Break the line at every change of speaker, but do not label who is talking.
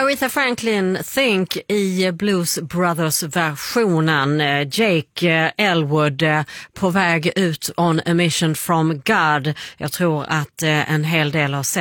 Aretha Franklin, Think i Blues Brothers-versionen. Jake Elwood på väg ut on a mission from God. Jag tror att en hel del har sett